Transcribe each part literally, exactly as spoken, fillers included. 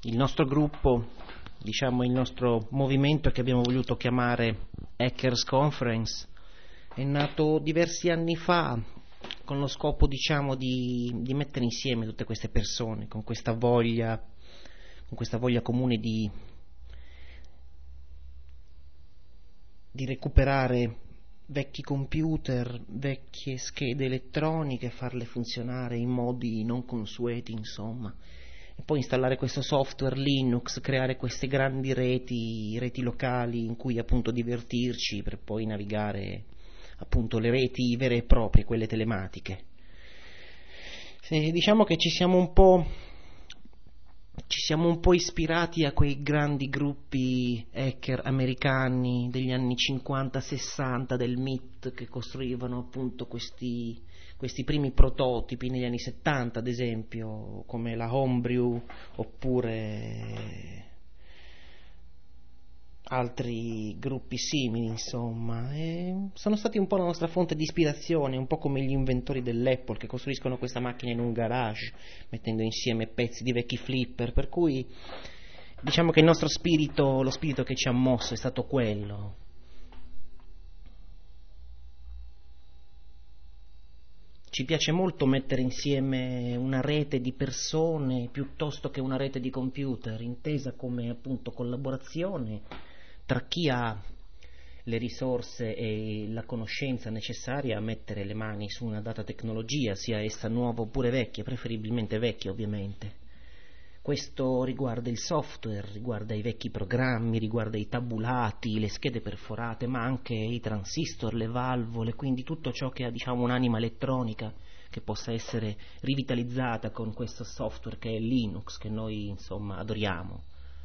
il nostro gruppo, diciamo il nostro movimento che abbiamo voluto chiamare Hackers Conference, è nato diversi anni fa con lo scopo, diciamo, di, di mettere insieme tutte queste persone con questa voglia, con questa voglia comune di, di recuperare vecchi computer, vecchie schede elettroniche, farle funzionare in modi non consueti, insomma, e poi installare questo software Linux, creare queste grandi reti, reti locali in cui appunto divertirci per poi navigare appunto le reti vere e proprie, quelle telematiche. Se, diciamo che ci siamo un po' ci siamo un po' ispirati a quei grandi gruppi hacker americani degli anni cinquanta sessanta del M I T che costruivano appunto questi, questi primi prototipi negli anni settanta, ad esempio, come la Homebrew oppure altri gruppi simili, insomma, e sono stati un po' la nostra fonte di ispirazione, un po' come gli inventori dell'Apple che costruiscono questa macchina in un garage mettendo insieme pezzi di vecchi flipper, per cui diciamo che il nostro spirito, lo spirito che ci ha mosso è stato quello. Ci piace molto mettere insieme una rete di persone piuttosto che una rete di computer, intesa come appunto collaborazione tra chi ha le risorse e la conoscenza necessaria a mettere le mani su una data tecnologia, sia essa nuova oppure vecchia, preferibilmente vecchia ovviamente. Questo riguarda il software, riguarda i vecchi programmi, riguarda i tabulati, le schede perforate, ma anche i transistor, le valvole, quindi tutto ciò che ha, diciamo, un'anima elettronica che possa essere rivitalizzata con questo software che è Linux, che noi insomma adoriamo.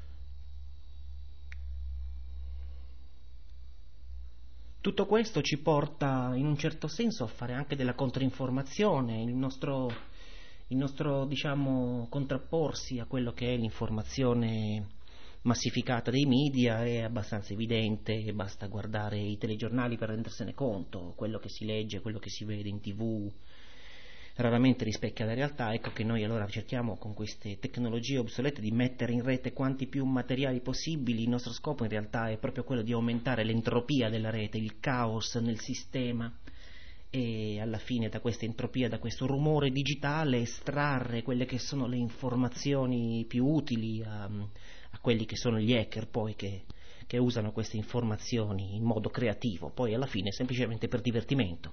Tutto questo ci porta in un certo senso a fare anche della controinformazione, il nostro, il nostro diciamo contrapporsi a quello che è l'informazione massificata dei media è abbastanza evidente, basta guardare i telegiornali per rendersene conto, quello che si legge, quello che si vede in tv raramente rispecchia la realtà. Ecco che noi allora cerchiamo con queste tecnologie obsolete di mettere in rete quanti più materiali possibili. Il nostro scopo in realtà è proprio quello di aumentare l'entropia della rete, il caos nel sistema, e alla fine da questa entropia, da questo rumore digitale, estrarre quelle che sono le informazioni più utili a, a quelli che sono gli hacker poi che, che usano queste informazioni in modo creativo, poi alla fine semplicemente per divertimento.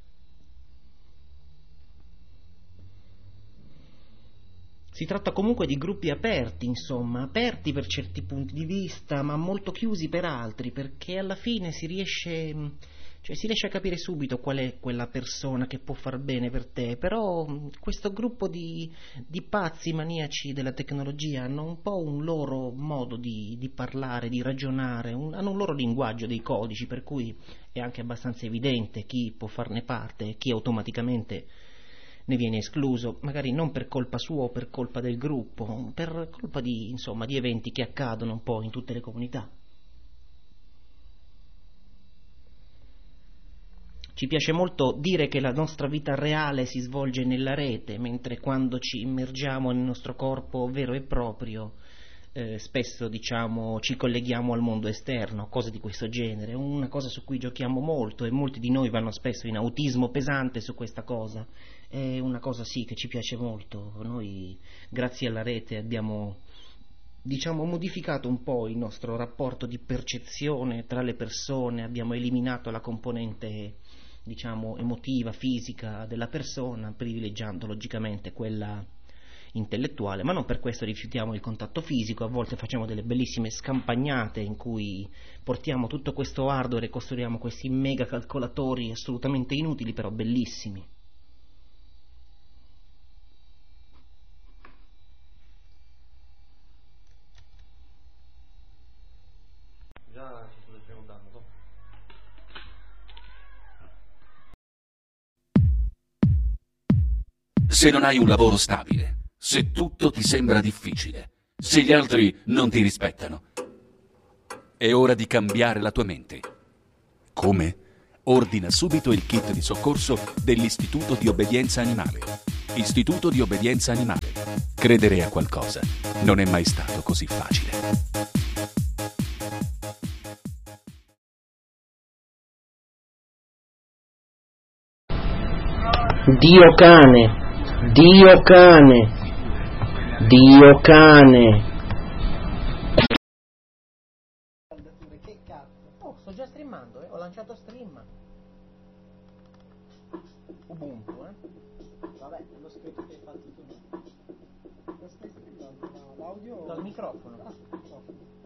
Si tratta comunque di gruppi aperti, insomma, aperti per certi punti di vista, ma molto chiusi per altri, perché alla fine si riesce, cioè si riesce a capire subito qual è quella persona che può far bene per te, però questo gruppo di, di pazzi maniaci della tecnologia hanno un po' un loro modo di, di parlare, di ragionare, un, hanno un loro linguaggio dei codici, per cui è anche abbastanza evidente chi può farne parte e chi automaticamente ne viene escluso, magari non per colpa sua o per colpa del gruppo, per colpa di, insomma, di eventi che accadono un po' in tutte le comunità. Ci piace molto dire che la nostra vita reale si svolge nella rete, mentre quando ci immergiamo nel nostro corpo vero e proprio eh, spesso diciamo ci colleghiamo al mondo esterno, cose di questo genere. Una cosa su cui giochiamo molto e molti di noi vanno spesso in autismo pesante su questa cosa. È una cosa sì che ci piace molto. Noi grazie alla rete abbiamo diciamo modificato un po' il nostro rapporto di percezione tra le persone, abbiamo eliminato la componente diciamo emotiva, fisica della persona, privilegiando logicamente quella intellettuale, ma non per questo rifiutiamo il contatto fisico. A volte facciamo delle bellissime scampagnate in cui portiamo tutto questo hardware e costruiamo questi mega calcolatori assolutamente inutili però bellissimi. Già ci sto preguntando. Se non hai un lavoro stabile, se tutto ti sembra difficile, se gli altri non ti rispettano, è ora di cambiare la tua mente. Come? Ordina subito il kit di soccorso dell'Istituto di Obbedienza Animale. Istituto di obbedienza animale. Credere a qualcosa non è mai stato così facile. Dio cane, Dio cane, Dio cane. Che cazzo? Oh, sto già streamando, eh? Ho lanciato stream. Ubuntu, eh? Vabbè, l'ho scritto che hai fatto tu. Lo stai streamando? L'audio? Dal microfono. Ah, microfono.